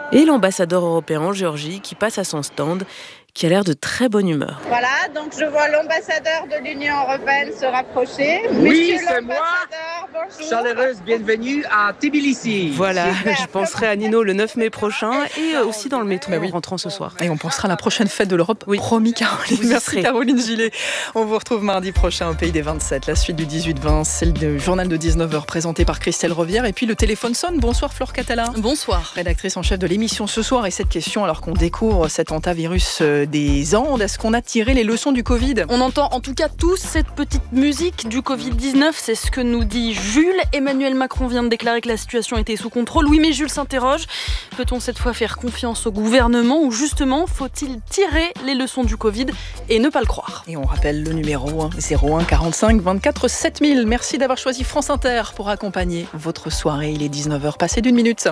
Et l'ambassadeur européen en Géorgie qui passe à son stand, qui a l'air de très bonne humeur. Voilà, donc je vois l'ambassadeur de l'Union européenne se rapprocher. Oui, Monsieur c'est moi. Bonjour. Chaleureuse bienvenue à Tbilissi. Voilà, Super. je penserai à Nino le 9 mai prochain et aussi dans le métro en rentrant ce soir. Et on pensera à la prochaine fête de l'Europe. Oui. Promis, Caroline. Vous y Merci serez. Caroline Gillet. On vous retrouve mardi prochain au Pays des 27. La suite du 18-20, celle du journal de 19h présenté par Christelle Revière. Et puis le téléphone sonne. Bonsoir Flore Catala. Bonsoir. Rédactrice en chef de l'émission ce soir. Et cette question, alors qu'on découvre cet hantavirus des Andes, est-ce qu'on a tiré les leçons du Covid ? On entend en tout cas tous cette petite musique du Covid-19, c'est ce que nous dit Jules. Emmanuel Macron vient de déclarer que la situation était sous contrôle. Oui, mais Jules s'interroge, peut-on cette fois faire confiance au gouvernement ou justement faut-il tirer les leçons du Covid et ne pas le croire ? Et on rappelle le numéro 01 45 24 7000. Merci d'avoir choisi France Inter pour accompagner votre soirée. Il est 19h, passé d'1 minute.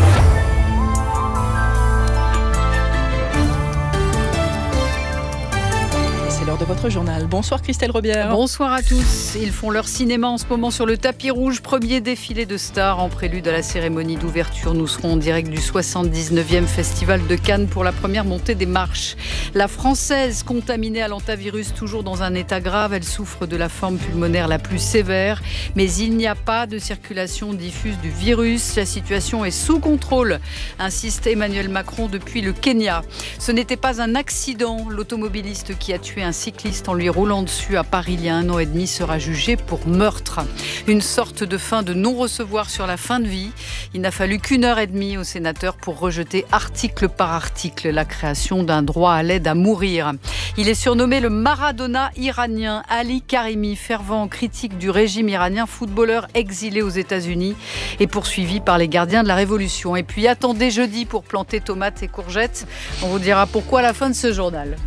C'est l'heure de votre journal. Bonsoir Christelle Rebière. Bonsoir à tous. Ils font leur cinéma en ce moment sur le tapis rouge. Premier défilé de stars en prélude à la cérémonie d'ouverture. Nous serons en direct du 79e Festival de Cannes pour la première montée des marches. La Française contaminée à l'hantavirus, toujours dans un état grave. Elle souffre de la forme pulmonaire la plus sévère. Mais il n'y a pas de circulation diffuse du virus. La situation est sous contrôle, insiste Emmanuel Macron depuis le Kenya. Ce n'était pas un accident. L'automobiliste qui a tué un cycliste en lui roulant dessus à Paris il y a 1 an et demi sera jugé pour meurtre. Une sorte de fin de non-recevoir sur la fin de vie. Il n'a fallu qu'1h30 aux sénateurs pour rejeter article par article la création d'un droit à l'aide à mourir. Il est surnommé le Maradona iranien. Ali Karimi, fervent critique du régime iranien, footballeur exilé aux États-Unis et poursuivi par les gardiens de la Révolution. Et puis attendez jeudi pour planter tomates et courgettes. On vous dira pourquoi à la fin de ce journal.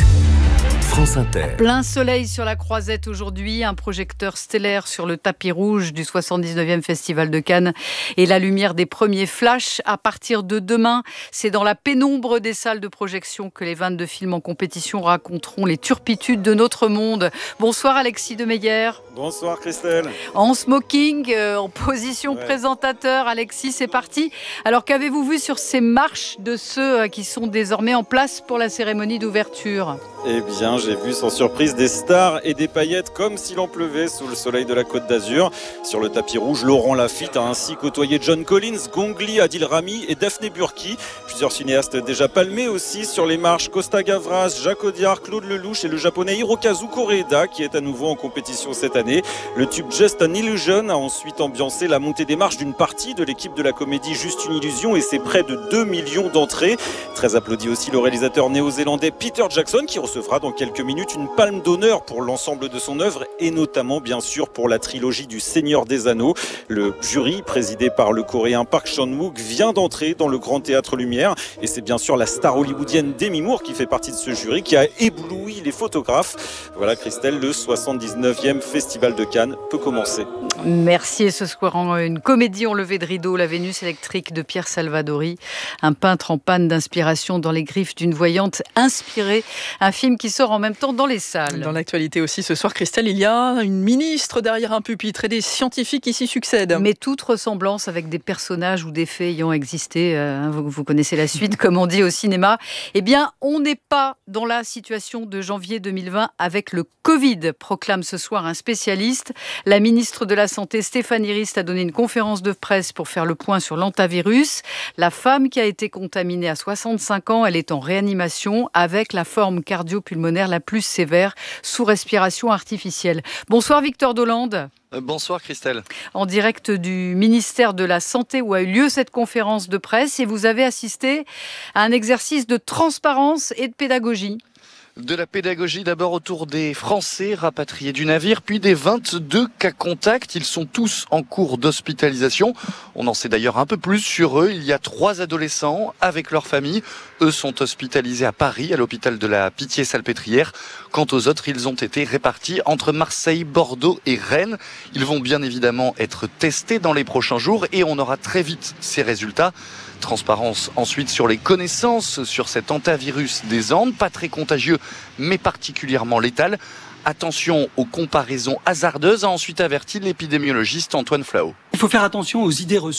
France Inter. Plein soleil sur la Croisette aujourd'hui, un projecteur stellaire sur le tapis rouge du 79e Festival de Cannes et la lumière des premiers flashs. À partir de demain, c'est dans la pénombre des salles de projection que les 22 films en compétition raconteront les turpitudes de notre monde. Bonsoir Alexis Demeyer. Bonsoir Christelle. En smoking, en position présentateur, Alexis, c'est parti. Alors qu'avez-vous vu sur ces marches de ceux qui sont désormais en place pour la cérémonie d'ouverture ? Eh bien, j'ai vu sans surprise des stars et des paillettes comme s'il en pleuvait sous le soleil de la Côte d'Azur. Sur le tapis rouge, Laurent Lafitte a ainsi côtoyé John Collins, Gong Li, Adil Rami et Daphné Burki. Plusieurs cinéastes déjà palmés aussi sur les marches. Costa Gavras, Jacques Audiard, Claude Lelouch et le japonais Hirokazu Koreeda qui est à nouveau en compétition cette année. Le tube Just an Illusion a ensuite ambiancé la montée des marches d'une partie de l'équipe de la comédie Juste une illusion et c'est près de 2 millions d'entrées. Très applaudi aussi le réalisateur néo-zélandais Peter Jackson qui recevra dans quelques minutes une palme d'honneur pour l'ensemble de son œuvre et notamment bien sûr pour la trilogie du Seigneur des Anneaux. Le jury présidé par le coréen Park Chan-wook vient d'entrer dans le Grand Théâtre Lumière et c'est bien sûr la star hollywoodienne Demi Moore qui fait partie de ce jury qui a ébloui les photographes. Voilà Christelle, le 79e Festival de Cannes peut commencer. Merci. Et ce soir, une comédie en levée de rideau, La Vénus électrique de Pierre Salvadori, un peintre en panne d'inspiration dans les griffes d'une voyante inspirée. Un film qui sort en même temps dans les salles. Dans l'actualité aussi ce soir, Christelle, il y a une ministre derrière un pupitre et des scientifiques qui s'y succèdent. Mais toute ressemblance avec des personnages ou des faits ayant existé, vous connaissez la suite, comme on dit au cinéma, eh bien, on n'est pas dans la situation de janvier 2020 avec le Covid, proclame ce soir un spécialiste. La ministre de la Santé, Stéphanie Rist, a donné une conférence de presse pour faire le point sur l'hantavirus. La femme qui a été contaminée à 65 ans, elle est en réanimation avec la forme cardio-pulmonaire la plus sévère sous respiration artificielle. Bonsoir Victor Dolande. Bonsoir Christelle. En direct du ministère de la Santé où a eu lieu cette conférence de presse et vous avez assisté à un exercice de transparence et de pédagogie. De la pédagogie d'abord autour des Français rapatriés du navire, puis des 22 cas contacts. Ils sont tous en cours d'hospitalisation. On en sait d'ailleurs un peu plus sur eux. Il y a 3 adolescents avec leur famille. Eux sont hospitalisés à Paris, à l'hôpital de la Pitié-Salpêtrière. Quant aux autres, ils ont été répartis entre Marseille, Bordeaux et Rennes. Ils vont bien évidemment être testés dans les prochains jours et on aura très vite ces résultats. Transparence ensuite sur les connaissances sur cet hantavirus des Andes, pas très contagieux mais particulièrement létal. Attention aux comparaisons hasardeuses, a ensuite averti l'épidémiologiste Antoine Flao. Il faut faire attention aux idées reçues.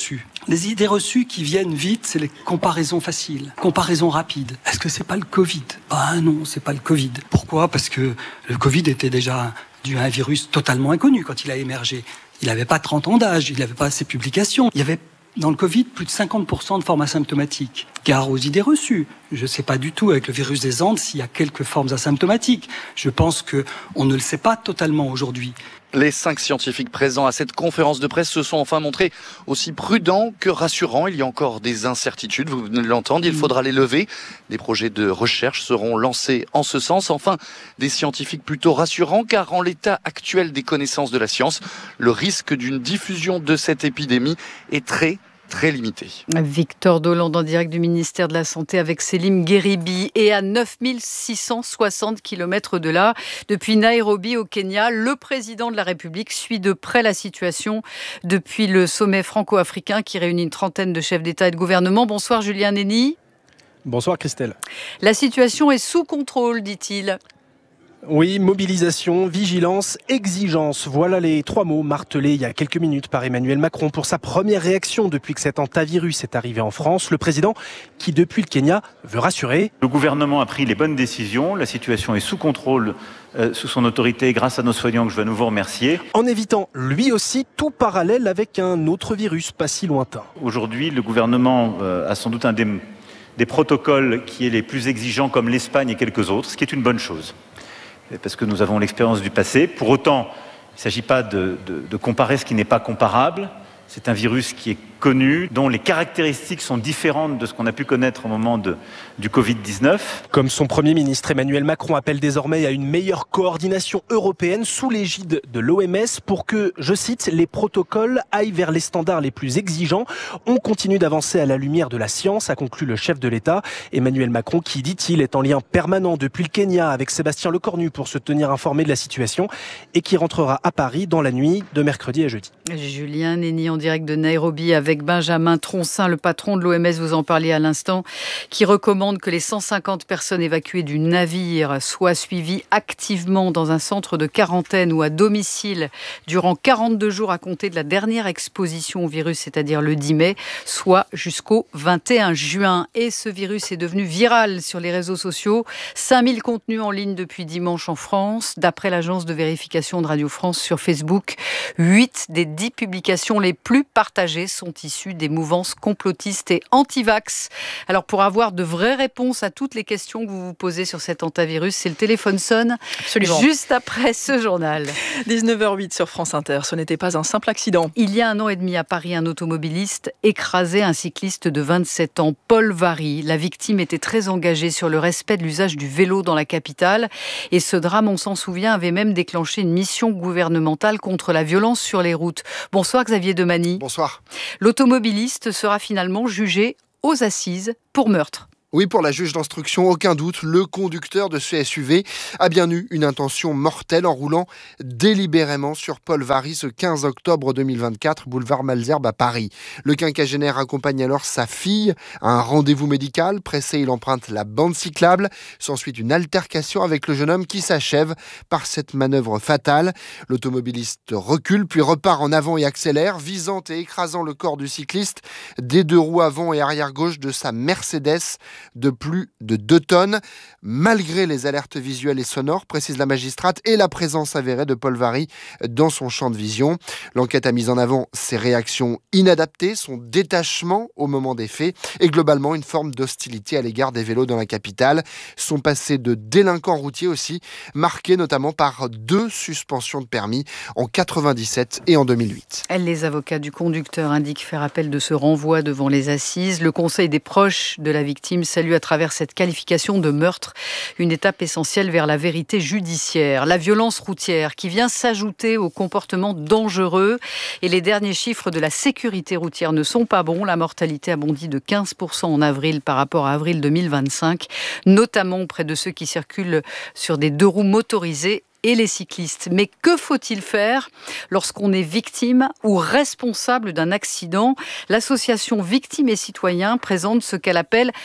Les idées reçues qui viennent vite, c'est les comparaisons faciles, comparaisons rapides. Est-ce que c'est pas le Covid ? Non, c'est pas le Covid. Pourquoi ? Parce que le Covid était déjà dû à un virus totalement inconnu quand il a émergé. Il n'avait pas 30 ans d'âge, il n'avait pas ses publications. Il y avait dans le Covid plus de 50% de formes asymptomatiques. Gare aux idées reçues. Je ne sais pas du tout avec le virus des Andes s'il y a quelques formes asymptomatiques. Je pense qu'on ne le sait pas totalement aujourd'hui. Les 5 scientifiques présents à cette conférence de presse se sont enfin montrés aussi prudents que rassurants. Il y a encore des incertitudes, vous venez de l'entendre, il faudra les lever. Des projets de recherche seront lancés en ce sens. Enfin, des scientifiques plutôt rassurants, car en l'état actuel des connaissances de la science, le risque d'une diffusion de cette épidémie est très limité. Victor Dolande en direct du ministère de la Santé avec Selim Gheribi. Et à 9660 km de là, depuis Nairobi au Kenya, le président de la République suit de près la situation depuis le sommet franco-africain qui réunit une trentaine de chefs d'État et de gouvernement. Bonsoir Julien Néni. Bonsoir Christelle. La situation est sous contrôle, dit-il. Oui, mobilisation, vigilance, exigence. Voilà les 3 mots martelés il y a quelques minutes par Emmanuel Macron pour sa première réaction depuis que cet hantavirus est arrivé en France. Le président qui, depuis le Kenya, veut rassurer. Le gouvernement a pris les bonnes décisions. La situation est sous contrôle, sous son autorité, grâce à nos soignants que je veux à nouveau remercier. En évitant, lui aussi, tout parallèle avec un autre virus pas si lointain. Aujourd'hui, le gouvernement a sans doute un des protocoles qui est les plus exigeants, comme l'Espagne et quelques autres, ce qui est une bonne chose. Parce que nous avons l'expérience du passé. Pour autant, il ne s'agit pas de comparer ce qui n'est pas comparable. C'est un virus qui est connu, dont les caractéristiques sont différentes de ce qu'on a pu connaître au moment du Covid-19. Comme son Premier ministre, Emmanuel Macron appelle désormais à une meilleure coordination européenne sous l'égide de l'OMS pour que, je cite, les protocoles aillent vers les standards les plus exigeants. On continue d'avancer à la lumière de la science, a conclu le chef de l'État. Emmanuel Macron qui, dit-il, est en lien permanent depuis le Kenya avec Sébastien Lecornu pour se tenir informé de la situation et qui rentrera à Paris dans la nuit de mercredi à jeudi. Julien Néni en direct de Nairobi avec Benjamin Troncin, le patron de l'OMS, vous en parliez à l'instant, qui recommande que les 150 personnes évacuées du navire soient suivies activement dans un centre de quarantaine ou à domicile durant 42 jours à compter de la dernière exposition au virus, c'est-à-dire le 10 mai, soit jusqu'au 21 juin. Et ce virus est devenu viral sur les réseaux sociaux. 5000 contenus en ligne depuis dimanche en France. D'après l'agence de vérification de Radio France sur Facebook, 8 des 10 publications les plus partagées sont issues des mouvances complotistes et anti-vax. Alors pour avoir de vraies réponses à toutes les questions que vous vous posez sur cet hantavirus, c'est le téléphone sonne. Absolument. Juste après ce journal. 19h08 sur France Inter, ce n'était pas un simple accident. Il y a 1 an et demi à Paris, un automobiliste écrasait un cycliste de 27 ans, Paul Vary. La victime était très engagée sur le respect de l'usage du vélo dans la capitale. Et ce drame, on s'en souvient, avait même déclenché une mission gouvernementale contre la violence sur les routes. Bonsoir Xavier Demany. Bonsoir. L'automobiliste sera finalement jugé aux assises pour meurtre. Oui, pour la juge d'instruction, aucun doute, le conducteur de ce SUV a bien eu une intention mortelle en roulant délibérément sur Paul Vary ce 15 octobre 2024, boulevard Malesherbes à Paris. Le quinquagénaire accompagne alors sa fille à un rendez-vous médical. Pressé, il emprunte la bande cyclable. S'ensuit une altercation avec le jeune homme qui s'achève par cette manœuvre fatale. L'automobiliste recule puis repart en avant et accélère, visant et écrasant le corps du cycliste des 2 roues avant et arrière gauche de sa Mercedes de plus de 2 tonnes. Malgré les alertes visuelles et sonores, précise la magistrate, et la présence avérée de Paul Vary dans son champ de vision. L'enquête a mis en avant ses réactions inadaptées, son détachement au moment des faits et globalement une forme d'hostilité à l'égard des vélos dans la capitale. Son passé de délinquant routier aussi, marqué notamment par 2 suspensions de permis en 97 et en 2008. Les avocats du conducteur indiquent faire appel de ce renvoi devant les assises. Le conseil des proches de la victime salue à travers cette qualification de meurtre une étape essentielle vers la vérité judiciaire. La violence routière qui vient s'ajouter aux comportements dangereux et les derniers chiffres de la sécurité routière ne sont pas bons. La mortalité a bondi de 15% en avril par rapport à avril 2025, notamment auprès de ceux qui circulent sur des 2 roues motorisées et les cyclistes. Mais que faut-il faire lorsqu'on est victime ou responsable d'un accident ? L'association Victimes et Citoyens présente ce qu'elle appelle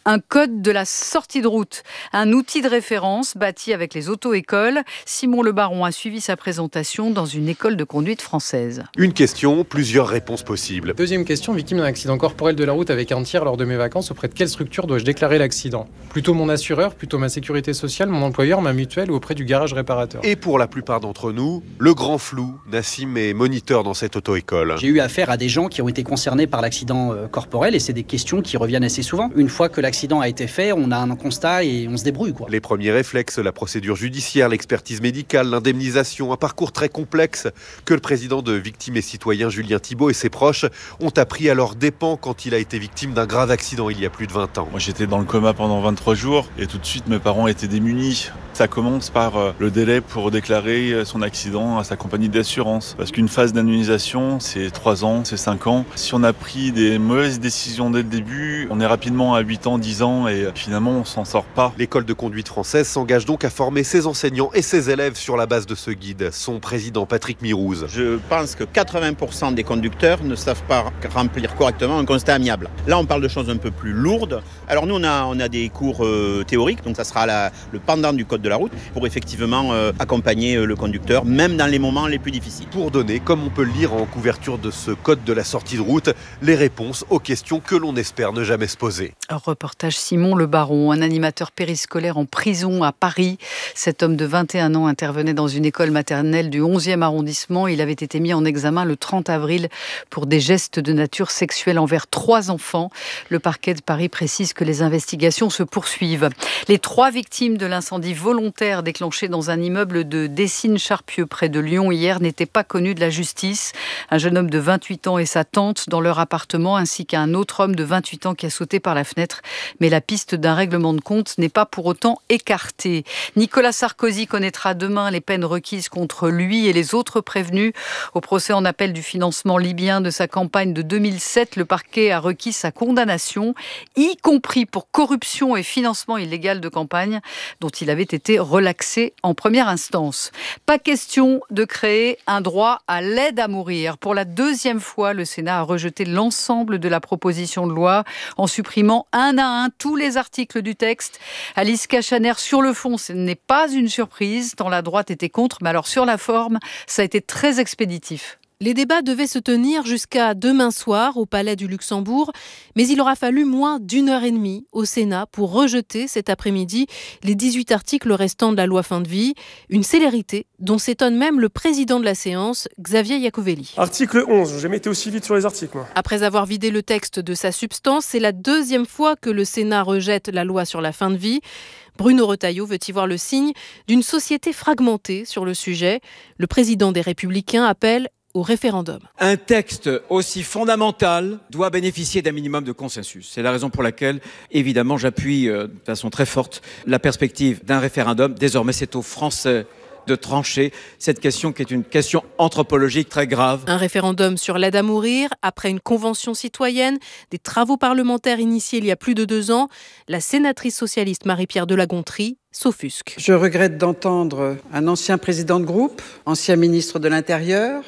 Un code de la sortie de route, un outil de référence bâti avec les auto-écoles. Simon Le Baron a suivi sa présentation dans une école de conduite française. Une question, plusieurs réponses possibles. Deuxième question, victime d'un accident corporel de la route avec un tiers lors de mes vacances, auprès de quelle structure dois-je déclarer l'accident ? Plutôt mon assureur, plutôt ma sécurité sociale, mon employeur, ma mutuelle ou auprès du garage réparateur ? Et pour la plupart d'entre nous, le grand flou. Nassim est moniteur dans cette auto-école. J'ai eu affaire à des gens qui ont été concernés par l'accident corporel et c'est des questions qui reviennent assez souvent. Une fois que l'accident a été fait, on a un constat et on se débrouille, quoi. Les premiers réflexes, la procédure judiciaire, l'expertise médicale, l'indemnisation, un parcours très complexe que le président de Victimes et Citoyens, Julien Thibault, et ses proches ont appris à leurs dépens quand il a été victime d'un grave accident il y a plus de 20 ans. Moi j'étais dans le coma pendant 23 jours et tout de suite mes parents étaient démunis. Ça commence par le délai pour déclarer son accident à sa compagnie d'assurance. Parce qu'une phase d'indemnisation, c'est 3 ans, c'est 5 ans. Si on a pris des mauvaises décisions dès le début, on est rapidement à 8 ans, 10 ans et finalement on s'en sort pas. L'école de conduite française s'engage donc à former ses enseignants et ses élèves sur la base de ce guide. Son président Patrick Mirouz. Je pense que 80% des conducteurs ne savent pas remplir correctement un constat amiable. Là on parle de choses un peu plus lourdes. Alors nous on a des cours théoriques, donc ça sera le pendant du code de la route pour effectivement accompagner le conducteur, même dans les moments les plus difficiles. Pour donner, comme on peut le lire en couverture de ce code de la sortie de route, les réponses aux questions que l'on espère ne jamais se poser. Un reportage Simon Le Baron, un animateur périscolaire en prison à Paris. Cet homme de 21 ans intervenait dans une école maternelle du 11e arrondissement. Il avait été mis en examen le 30 avril pour des gestes de nature sexuelle envers 3 enfants. Le parquet de Paris précise que les investigations se poursuivent. Les 3 victimes de l'incendie volontaire déclenché dans un immeuble de Dessines-Charpieu près de Lyon hier n'étaient pas connues de la justice. Un jeune homme de 28 ans et sa tante dans leur appartement ainsi qu'un autre homme de 28 ans qui a sauté par la fenêtre. Mais la piste d'un règlement de compte n'est pas pour autant écartée. Nicolas Sarkozy connaîtra demain les peines requises contre lui et les autres prévenus. Au procès en appel du financement libyen de sa campagne de 2007, le parquet a requis sa condamnation, y compris pour corruption et financement illégal de campagne dont il avait été relaxé en première instance. Pas question de créer un droit à l'aide à mourir. Pour la 2e fois, le Sénat a rejeté l'ensemble de la proposition de loi en supprimant un à un tous les articles du texte. Alice Cachaner, sur le fond, ce n'est pas une surprise, tant la droite était contre, mais alors sur la forme, ça a été très expéditif. Les débats devaient se tenir jusqu'à demain soir au Palais du Luxembourg, mais il aura fallu moins d'1h30 au Sénat pour rejeter cet après-midi les 18 articles restants de la loi fin de vie. Une célérité dont s'étonne même le président de la séance, Xavier Iacovelli. Article 11, j'ai jamais été aussi vite sur les articles, moi. Après avoir vidé le texte de sa substance, c'est la 2e fois que le Sénat rejette la loi sur la fin de vie. Bruno Retailleau veut y voir le signe d'une société fragmentée sur le sujet. Le président des Républicains appelle au référendum. Un texte aussi fondamental doit bénéficier d'un minimum de consensus. C'est la raison pour laquelle, évidemment, j'appuie de façon très forte la perspective d'un référendum. Désormais, c'est aux Français de trancher cette question qui est une question anthropologique très grave. Un référendum sur l'aide à mourir, après une convention citoyenne, des travaux parlementaires initiés il y a plus de 2 ans, la sénatrice socialiste Marie-Pierre de La Gontrie s'offusque. Je regrette d'entendre un ancien président de groupe, ancien ministre de l'Intérieur,